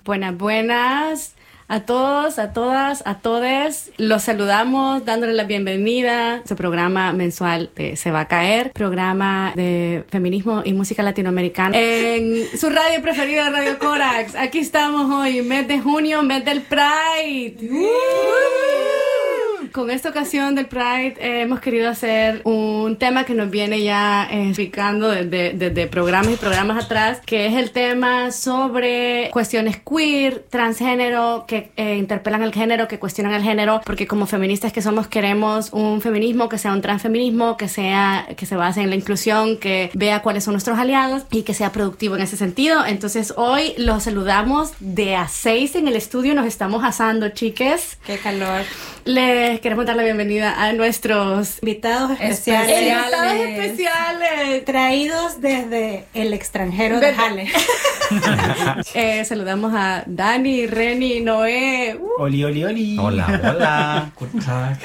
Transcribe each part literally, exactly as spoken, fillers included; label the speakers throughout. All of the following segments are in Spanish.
Speaker 1: Buenas, buenas a todos, a todas, a todes. Los saludamos dándole la bienvenida a su programa mensual de Se va a caer, programa de feminismo y música latinoamericana en su radio preferida, Radio Corax. Aquí estamos hoy, mes de junio, mes del Pride. ¡Uh! Con esta ocasión del Pride eh, hemos querido hacer un tema que nos viene ya eh, explicando desde, desde programas y programas atrás, que es el tema sobre cuestiones queer, transgénero, que eh, interpelan el género, que cuestionan el género, porque como feministas que somos queremos un feminismo que sea un transfeminismo, que sea que se base en la inclusión, que vea cuáles son nuestros aliados y que sea productivo en ese sentido. Entonces hoy los saludamos de a seis en el estudio, nos estamos asando, chiques.
Speaker 2: ¡Qué calor!
Speaker 1: Les queremos dar la bienvenida a nuestros
Speaker 2: invitados especiales,
Speaker 1: invitados especiales
Speaker 2: traídos desde el extranjero de Jale.
Speaker 1: eh, saludamos a Dani, Reni, Noé.
Speaker 3: Uh. Oli, oli, oli.
Speaker 4: Hola, hola. Guten Tag.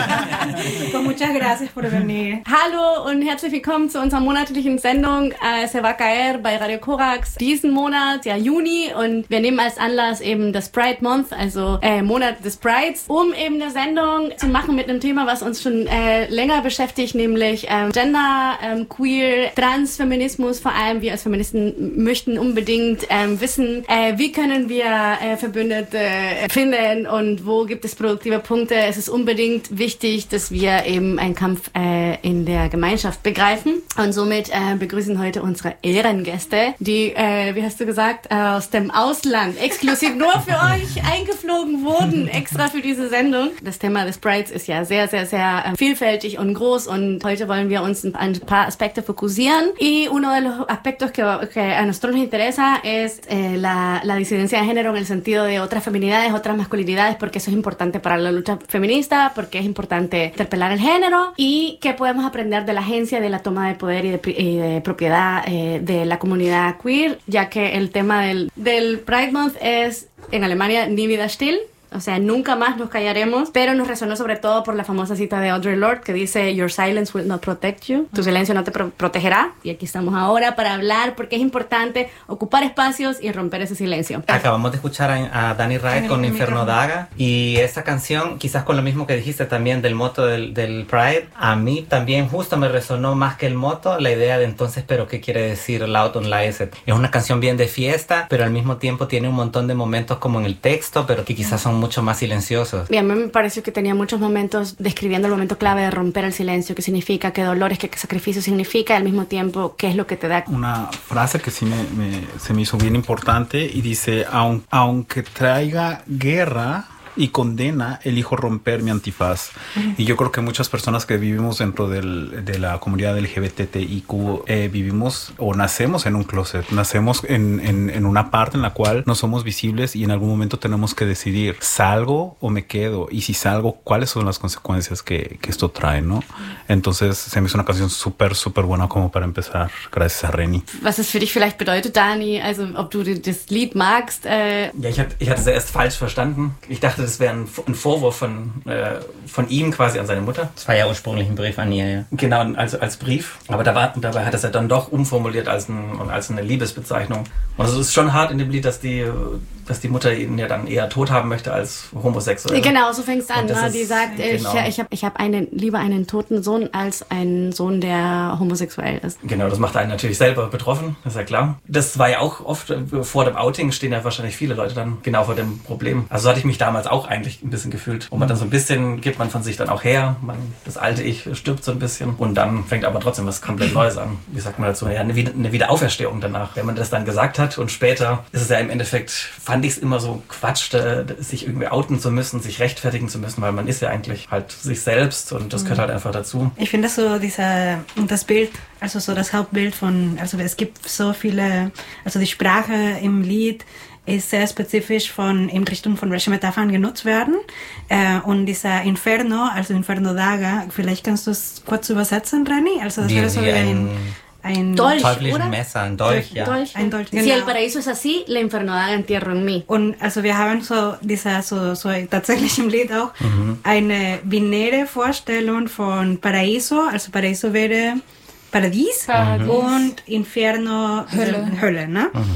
Speaker 2: Pues muchas gracias por venir.
Speaker 1: Hallo und herzlich willkommen zu unserer monatlichen Sendung äh, Se va a caer bei Radio Corax. Diesen Monat, ja Juni, und wir nehmen als Anlass eben das Pride Month, also äh, Monat des Prides, um eben eine Sendung zu machen mit einem Thema, was uns schon äh, länger beschäftigt, nämlich ähm, Gender, ähm, Queer, Transfeminismus. Vor allem wir als Feministen möchten unbedingt ähm, wissen, äh, wie können wir äh, Verbündete äh, finden und wo gibt es produktive Punkte. Es ist unbedingt wichtig, dass wir eben einen Kampf äh, in der Gemeinschaft begreifen. Und somit äh, begrüßen heute unsere Ehrengäste, die, äh, wie hast du gesagt, äh, aus dem Ausland exklusiv nur für euch eingeflogen wurden, extra für diese Sendung. Das Thema des Prides ist ja sehr, sehr, sehr äh, vielfältig und groß und heute wollen wir uns ein paar aspectos focusieren. Y uno de los aspectos que, que a nosotros nos interesa es eh, la, la disidencia de género en el sentido de otras feminidades, otras masculinidades, porque eso es importante para la lucha feminista, porque es importante interpelar el género y que podemos aprender de la agencia, de la toma de poder y de, y de propiedad eh, de la comunidad queer, ya que el tema del, del Pride Month es en Alemania Nie wieder still. O sea, nunca más nos callaremos, pero nos resonó sobre todo por la famosa cita de Audre Lorde que dice Your silence will not protect you, tu silencio no te pro- protegerá, y aquí estamos ahora para hablar porque es importante ocupar espacios y romper ese silencio.
Speaker 4: Acabamos de escuchar a, a Dani Rae con Inferno Daga, y esa canción, quizás con lo mismo que dijiste también del moto del, del Pride, a mí también justo me resonó más que el moto la idea de entonces, pero ¿qué quiere decir Loud on Lies? Es una canción bien de fiesta, pero al mismo tiempo tiene un montón de momentos como en el texto, pero que quizás son mucho más silenciosos.
Speaker 1: Y a mí me pareció que tenía muchos momentos describiendo el momento clave de romper el silencio, qué significa, qué dolores, qué, qué sacrificio significa, y al mismo tiempo qué es lo que te da.
Speaker 3: Una frase que sí me, me, se me hizo bien importante y dice, Aun, aunque traiga guerra y condena, elijo romper mi antifaz. Uh-huh. Y yo creo que muchas personas que vivimos dentro del, de la comunidad L G B T I Q eh, vivimos o nacemos en un closet, nacemos en, en, en una parte en la cual no somos visibles y en algún momento tenemos que decidir, ¿salgo o me quedo? Y si salgo, ¿cuáles son las consecuencias que, que esto trae, no? Entonces se me hizo una canción súper, súper buena como para empezar, gracias a Reni.
Speaker 1: Was es für dich vielleicht bedeutet, Dani, also ob du das Lied magst? Äh
Speaker 4: ja, ich hatte, ich hatte es erst falsch verstanden. Ich dachte, das wäre ein, ein Vorwurf von, äh, von ihm quasi an seine Mutter.
Speaker 5: Das war ja ursprünglich ein Brief an ihr, ja.
Speaker 4: Genau, also als Brief. Aber da war, dabei hat er es ja dann doch umformuliert als, ein, als eine Liebesbezeichnung. Und es ist schon hart in dem Lied, dass die, dass die Mutter ihn ja dann eher tot haben möchte als homosexuell.
Speaker 1: Genau, so fängt es an. Ne?
Speaker 4: Ist,
Speaker 1: die sagt, genau. ich, ich habe ich hab einen, lieber einen toten Sohn als einen Sohn, der homosexuell ist.
Speaker 4: Genau, das macht einen natürlich selber betroffen, ist ja klar. Das war ja auch oft, vor dem Outing stehen ja wahrscheinlich viele Leute dann genau vor dem Problem. Also so hatte ich mich damals auch eigentlich ein bisschen gefühlt. Wo man dann so ein bisschen, gibt man von sich dann auch her, man, das alte Ich stirbt so ein bisschen und dann fängt aber trotzdem was komplett Neues an. Wie sagt man dazu? Ja, eine, eine Wiederauferstehung danach. Wenn man das dann gesagt hat und später ist es ja im Endeffekt, fand ich es immer so Quatsch, sich irgendwie outen zu müssen, sich rechtfertigen zu müssen, weil man ist ja eigentlich halt sich selbst und das gehört halt einfach dazu.
Speaker 2: Ich finde so dieser, das Bild, also so das Hauptbild von, also es gibt so viele, also die Sprache im Lied ist sehr spezifisch von, in Richtung von welchen Metaphern genutzt werden. Äh, und dieser Inferno, also Inferno Daga, vielleicht kannst du es kurz übersetzen, Reni? Also das
Speaker 4: die,
Speaker 2: wäre so wie ein...
Speaker 1: Ein Dolch,
Speaker 4: teuflischen
Speaker 1: oder?
Speaker 4: Messer, ein Dolch, ja.
Speaker 1: Dolch.
Speaker 2: Ein Dolch, genau.
Speaker 1: Si el paraíso es así, la Inferno Daga entierro en mí.
Speaker 2: Und also wir haben so dieser so, so tatsächlich im Lied auch mhm. eine binäre Vorstellung von Paraíso, also Paraíso wäre Paradies, mhm. und Inferno Hölle, Hölle, ne? Mhm.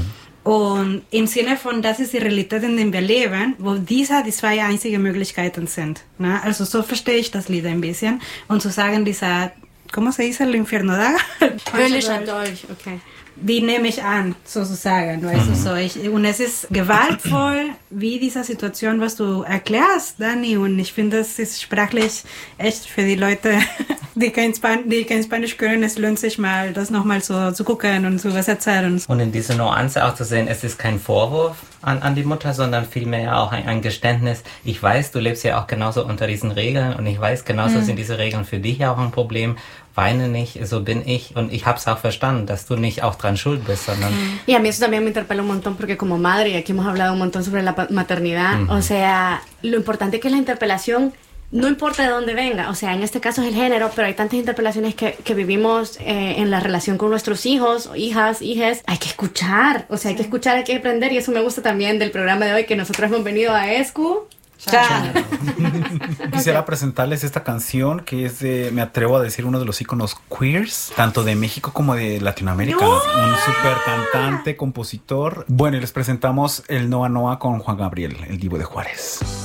Speaker 2: Und im Sinne von, das ist die Realität, in der wir leben, wo diese die zwei einzigen Möglichkeiten sind. Ne? Also so verstehe ich das Lied ein bisschen. Und zu sagen, dieser, ¿cómo se dice el infierno da?
Speaker 1: Höllischer Dolch, okay.
Speaker 2: Die nehme ich an, sozusagen, weißt du, so. Ich, und es ist gewaltvoll, wie diese Situation, was du erklärst, Dani, und ich finde, das ist sprachlich echt für die Leute, die kein, Span- die kein Spanisch können, es lohnt sich mal, das nochmal so zu gucken und zu übersetzen. Und, so.
Speaker 5: Und in dieser Nuance auch zu sehen, es ist kein Vorwurf an, an die Mutter, sondern vielmehr auch ein, ein Geständnis. Ich weiß, du lebst ja auch genauso unter diesen Regeln und ich weiß, genauso mhm. sind diese Regeln für dich auch ein Problem. Weine nicht, so bin ich und ich hab's auch verstanden, dass du nicht auch dran schuld bist, sondern...
Speaker 1: Y a mí eso también me interpela un montón porque como madre, y aquí hemos hablado un montón sobre la maternidad, uh-huh. o sea, lo importante que es la interpelación, no importa de dónde venga, o sea, en este caso es el género, pero hay tantas interpelaciones que, que vivimos eh, en la relación con nuestros hijos, hijas, hijes, hay que escuchar, o sea, hay que escuchar, hay que aprender, y eso me gusta también del programa de hoy, que nosotros hemos venido a ESCU.
Speaker 3: Quisiera presentarles esta canción que es de, me atrevo a decir, uno de los íconos queers, tanto de México como de Latinoamérica. ¡No! Un súper cantante, compositor. Bueno, y les presentamos el Noa Noa con Juan Gabriel, el Divo de Juárez.